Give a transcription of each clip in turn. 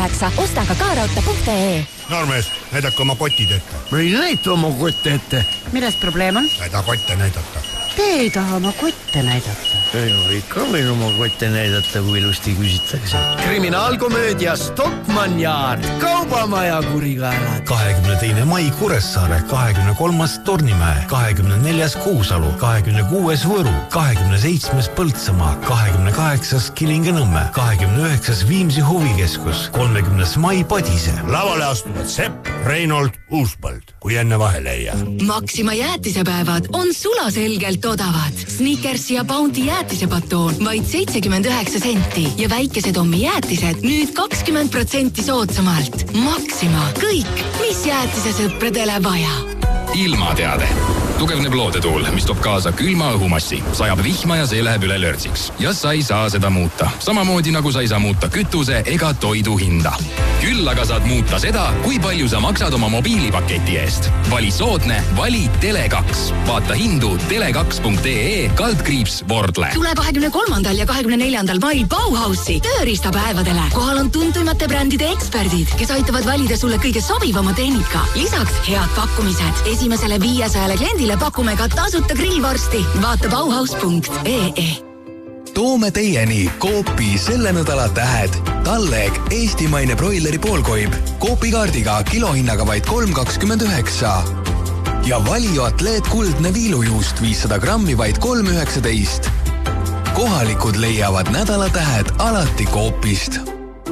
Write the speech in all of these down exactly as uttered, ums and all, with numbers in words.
osta ka kaarauta punkt ee. Noormees, näidake oma kotid ette. Või näita oma kotte ette. Milles probleem on? Näida kotte näidata. Te ei taha oma kotte näidata. Ei ole ikka võin oma kotte näidata, kui ilusti küsitakse. Kriminaalkomöödia Stockmann Yard. Kaubamaja kurikaelad. kahekümne teine mai Kuressaare, kahekümne kolmas Tornimäe, kahekümne neljas Kuusalu, kahekümne kuues Võru, kahekümne seitsmes Põltsamaa, kahekümne kaheksas Kilinge-Nõmme, kahekümne üheksas Viimsi huvikeskus, kolmekümnes mai Padise. Lavale astuvad Sepp, Reinhold, Uuspõld, kui enne vahele ei jää. Maxima jäätisepäevad on sulaselgelt odavad. Snickers ja Bounty jäätisepatoon vaid seitsekümmend üheksa senti ja väikesed ommi jäätised nüüd kakskümmend protsenti soodsamalt. Maxima. Kõik, mis jäätise sõpradele vaja. Ilmateade. Tugevneb loodetuul, mis toob kaasa külma õhumassi. Sajab vihma ja see läheb üle lörtsiks. Ja sa ei saa seda muuta. Samamoodi nagu sa ei saa muuta kütuse ega toidu hinda. Küll aga saad muuta seda, kui palju sa maksad oma mobiilipaketi eest. Vali soodne, vali Tele kaks. Vaata hindu tele kaks punkt ee kaldkriips Vordle. Tule kahekümne kolmandal ja kahekümne neljandal mail Bauhausi tööriistapäevadele. Kohal on tuntumate brändide eksperdid, kes aitavad valida sulle kõige sobivama tehnika. Lisaks head pakkumised. Esimesele viiesajale kliendile pakume ka tasuta grillvorsti. Vaata bauhaus punkt ee. Toome teieni Coopi selle nädala tähed. Talleg, eestimaine broileri poolkoib. Coopi kaardiga kilohinnaga vaid kolm kakskümmend üheksa. Ja Valio Atleet kuldne viilujuust viissada grammi vaid kolm üheksateist. Kohalikud leiavad nädala tähed alati Coopist.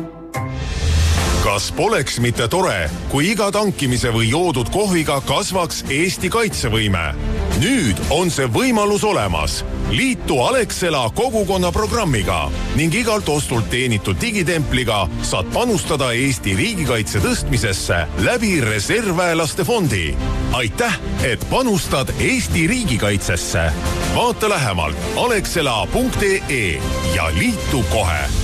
Kas poleks mitte tore, kui iga tankimise või joodud kohviga kasvaks Eesti kaitsevõime? Nüüd on see võimalus olemas. Liitu Alexela kogukonna programmiga ning igalt ostult teenitud digitempliga saad panustada Eesti riigikaitse tõstmisesse läbi reservväelaste fondi. Aitäh, et panustad Eesti riigikaitsesse. Vaata lähemalt alexela punkt ee ja liitu kohe.